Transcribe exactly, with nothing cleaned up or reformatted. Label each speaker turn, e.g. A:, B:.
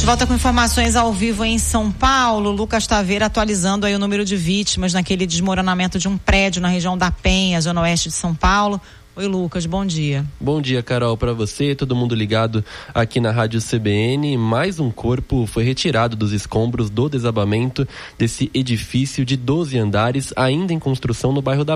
A: volta com informações ao vivo em São Paulo. Lucas Taveira atualizando aí o número de vítimas naquele desmoronamento de um prédio na região da Penha, zona oeste de São Paulo. Oi, Lucas, bom dia.
B: Bom dia, Carol, para você, todo mundo ligado aqui na Rádio C B N. Mais um corpo foi retirado dos escombros do desabamento desse edifício de doze andares, ainda em construção no bairro da